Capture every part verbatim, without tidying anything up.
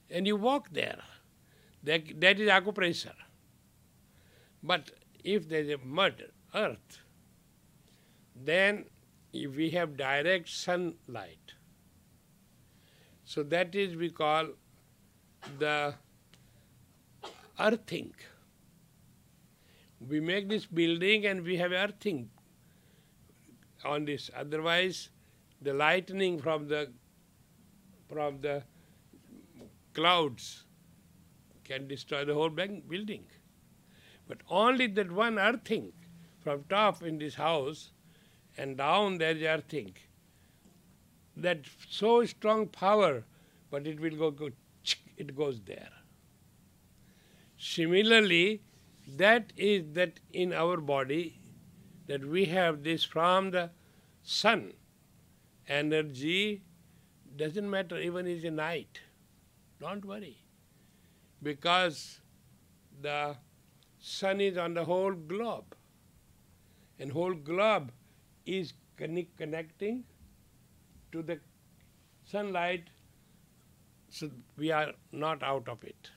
and you walk there. That, that is acupressure. But if there is a mud, earth, then if we have direct sunlight, so that is we call the earthing. We make this building and we have earthing on this. Otherwise, the lightning from the from the clouds can destroy the whole building. But only that one earthing from top in this house and down there is earthing. That so strong power, but it will go, go it goes there. Similarly, that is that in our body, that we have this from the sun. Energy doesn't matter even in the night. Don't worry. Because the sun is on the whole globe. And whole globe is connect, connecting to the sunlight, so we are not out of it.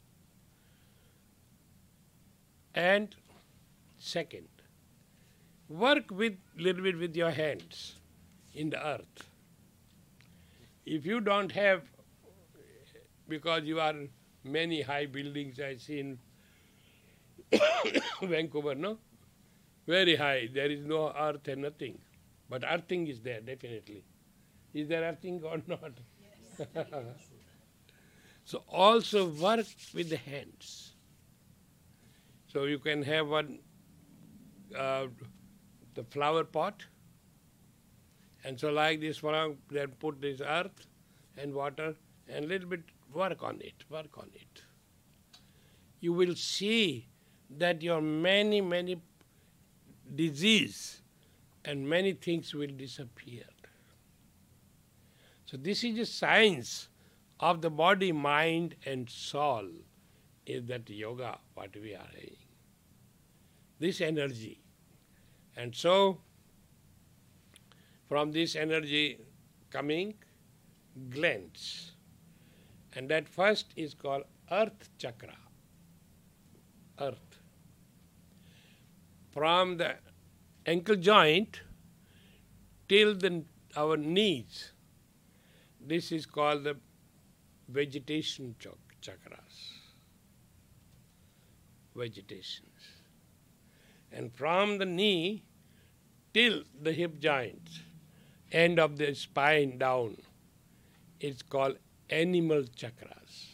And second, work with little bit with your hands in the earth. If you don't have, because you are many high buildings I see in Vancouver, no? Very high. There is no earth and nothing. But earthing is there, definitely. Is there earthing or not? Yes. So also work with the hands. So you can have one, uh, the flower pot, and so like this one, then put this earth and water and little bit work on it, work on it. You will see that your many, many disease and many things will disappear. So this is a science of the body, mind and soul, is that yoga, what we are having. This energy. And so, from this energy coming glands. And that first is called earth chakra. Earth. From the ankle joint till the, our knees, this is called the vegetation chakras. Vegetations. And from the knee till the hip joint, end of the spine down, it's called animal chakras.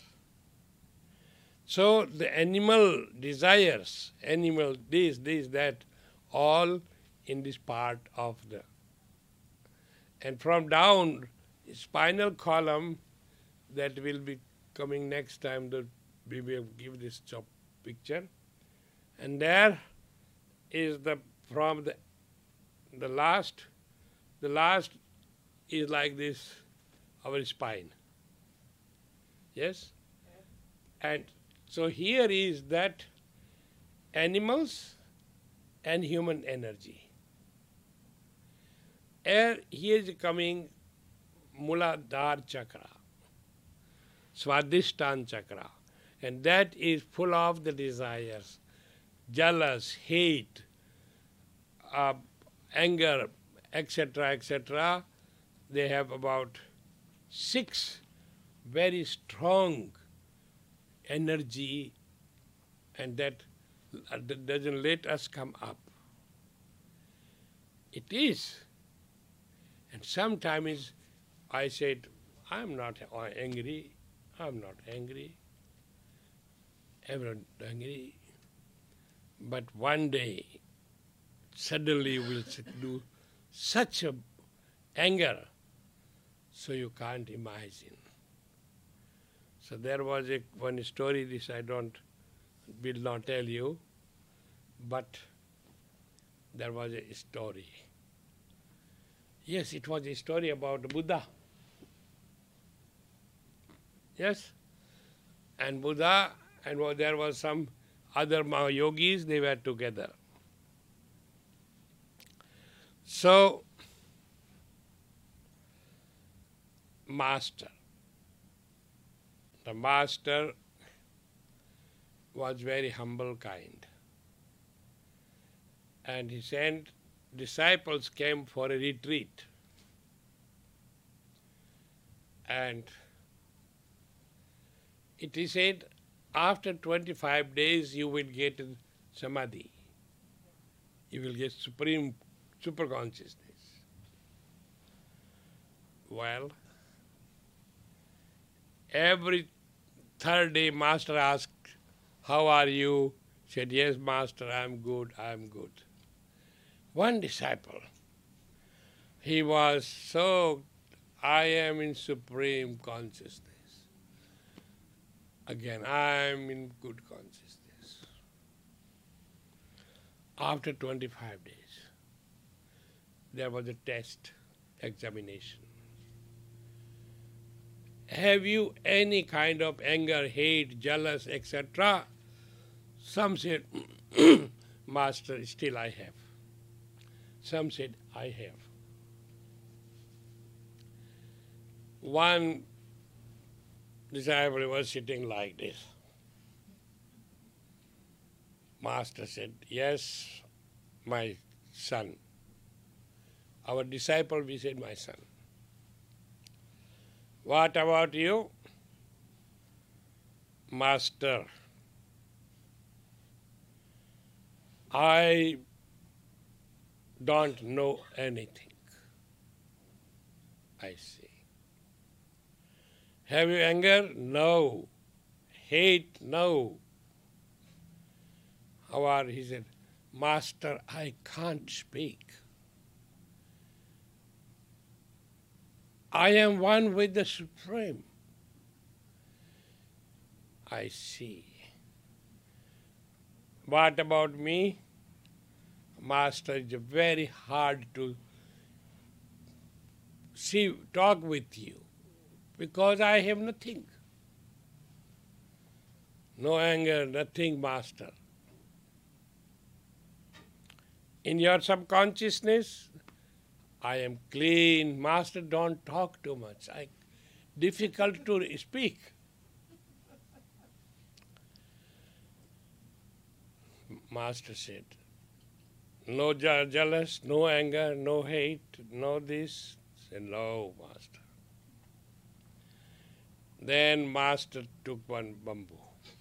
So the animal desires, animal this, this, that, all in this part of the. And from down, spinal column, that will be coming next time, that we will give this job picture. And there is the, from the, the last, the last is like this, our spine. Yes? And so here is that animals and human energy. And here is coming Muladhara chakra, Swadhisthana chakra, and that is full of the desires, jealous, hate, uh, anger, et cetera, et cetera. They have about six very strong energy, and that doesn't let us come up. It is. And sometimes I said, I'm not angry, I'm not angry, I'm not angry. But one day, suddenly we'll do such a anger, so you can't imagine. So there was a one story, this I don't, will not tell you, but there was a story. Yes, it was a story about Buddha. Yes? And Buddha, and there was some other yogis, they were together. So, master, The master was very humble kind. And he sent disciples came for a retreat. And it is said after twenty-five days you will get samadhi. You will get supreme super consciousness. Well, every third day master asked, how are you? Said, yes, master, I am good, I am good. One disciple, he was so, I am in supreme consciousness. Again, I am in good consciousness. After twenty-five days, there was a test, examination. Have you any kind of anger, hate, jealous, et cetera? Some said, master, still I have. Some said, I have. One disciple was sitting like this. Master said, yes, my son. Our disciple, we said, my son. What about you? Master, I don't know anything. I see. Have you anger? No. Hate? No. How are, he said, Master, I can't speak. I am one with the Supreme. I see. What about me? Master, it's very hard to see, talk with you because I have nothing. No anger, nothing, Master. In your subconsciousness, I am clean. Master, don't talk too much. I, difficult to speak. Master said, no je- jealous, no anger, no hate, no this. Said, no, Master. Then Master took one bamboo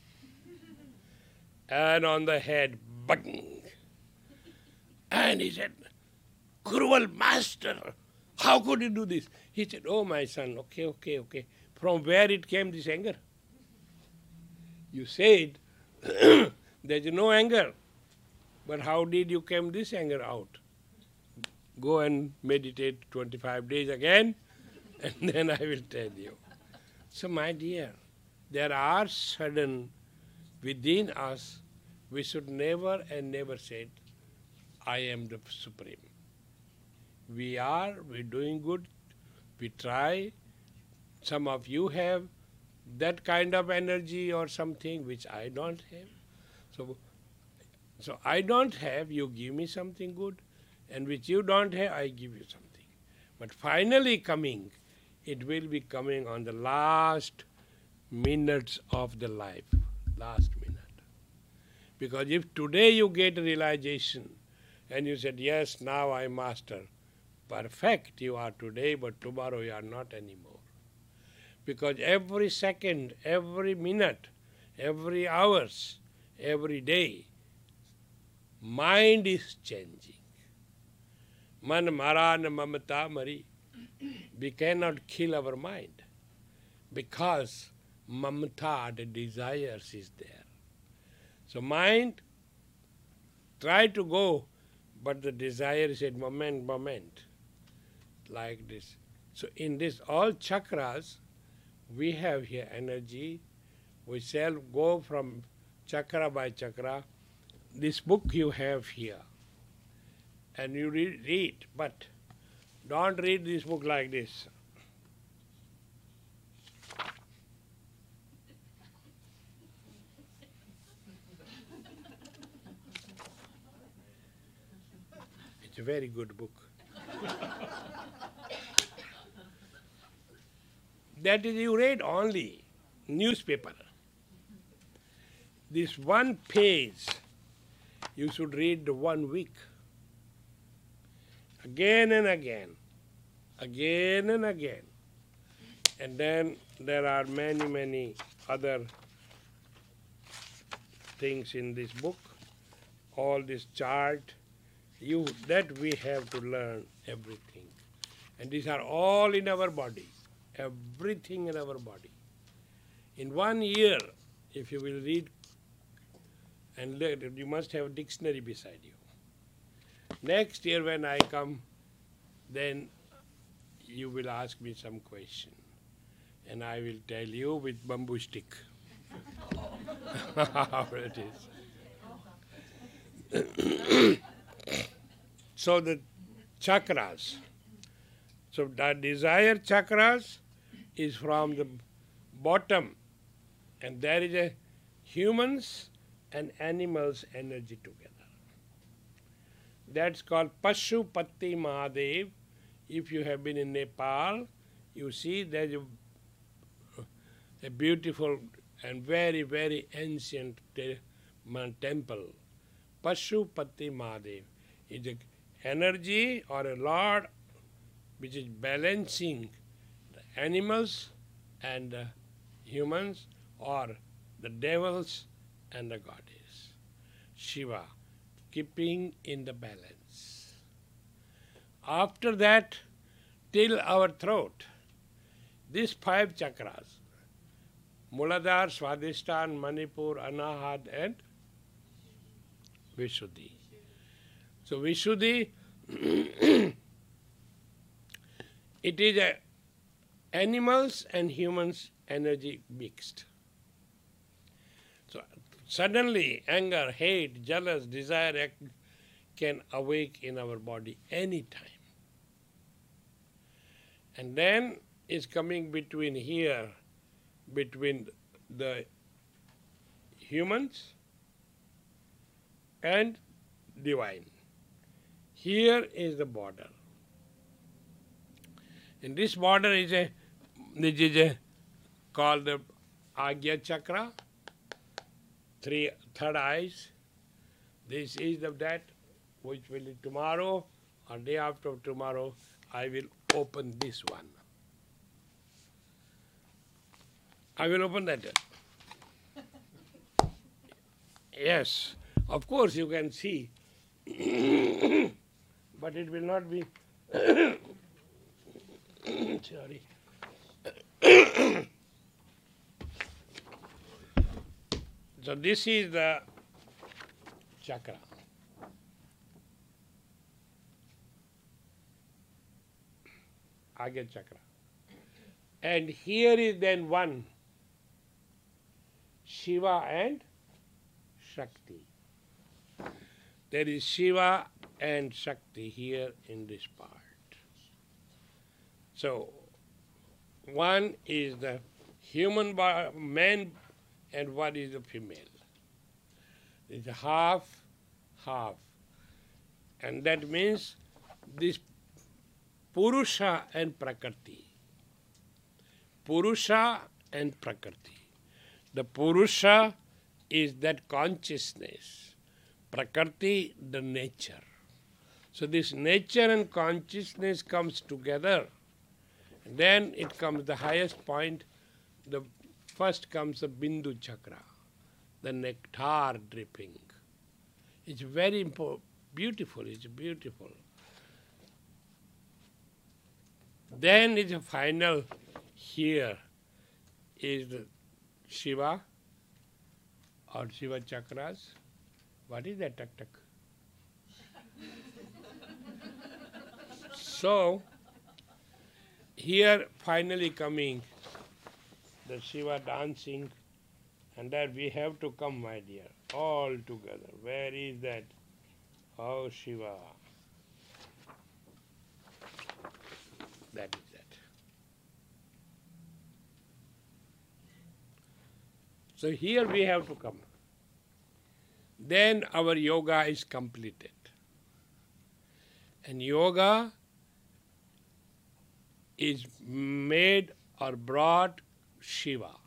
and on the head, bang. And he said, cruel Master, how could you do this? He said, oh, my son, okay, okay, okay. From where it came, this anger? You said there is no anger. But how did you come this anger out? Go and meditate twenty-five days again, and then I will tell you. So, my dear, there are sudden within us, we should never and never say, I am the Supreme. We are, we're doing good, we try. Some of you have that kind of energy or something which I don't have. So, so I don't have, you give me something good, and which you don't have, I give you something. But finally coming, it will be coming on the last minutes of the life, last minute. Because if today you get realization, and you said, yes, now I master, perfect you are today, but tomorrow you are not anymore. Because every second, every minute, every hours, every day, mind is changing. Man mara na mamata mari. We cannot kill our mind because mamata, the desires, is there. So mind, try to go, but the desire said, moment, moment, like this. So in this, all chakras, we have here energy. We shall go from chakra by chakra. This book you have here, and you read, read, but don't read this book like this. It's a very good book. That is, you read only. newspaper. This one page you should read one week. Again and again. Again and again. And then there are many, many other things in this book. All this chart, you that we have to learn everything. And these are all in our body. Everything in our body. In one year, if you will read and learn, you must have a dictionary beside you. Next year when I come, then you will ask me some question. And I will tell you with bamboo stick how it is. So the chakras. So the desire chakras is from the bottom, and there is a humans and animals energy together. That's called Pashupati Mahadev. If you have been in Nepal, you see there's a, a beautiful and very, very ancient te- temple. Pashupati Mahadev is an energy or a lord which is balancing the animals and the humans, or the devils and the goddess. Shiva, keeping in the balance. After that, till our throat, these five chakras, Muladhara, Swadhisthana, Manipur, Anahat, and Vishuddhi. So Vishuddhi, it is a animals and humans energy mixed. So suddenly anger, hate, jealous, desire can awake in our body any time. And then it's coming between here, between the humans and divine. Here is the border. And this border is a, this is a called the Agya Chakra, three third eyes. This is the that which will be tomorrow or day after tomorrow. I will open this one. I will open that. Yes, of course you can see, but it will not be. Sorry. So this is the chakra. Agya chakra. And here is then one, Shiva and Shakti. There is Shiva and Shakti here in this part. So, one is the human man and one is the female. It's half, half. And that means this Purusha and Prakriti. Purusha and Prakriti. The Purusha is that consciousness. Prakriti, the nature. So this nature and consciousness comes together. And then it comes the highest point. The first comes the Bindu Chakra, the nectar dripping. It's very impo- beautiful. It's beautiful. Then is a final here is the Shiva or Shiva chakras. What is that? Tuck, tuck. So, here finally coming the Shiva dancing, and that we have to come, my dear, all together. Where is that? Oh, Shiva. That is that. So here we have to come. Then our yoga is completed. And yoga is made or brought Shiva.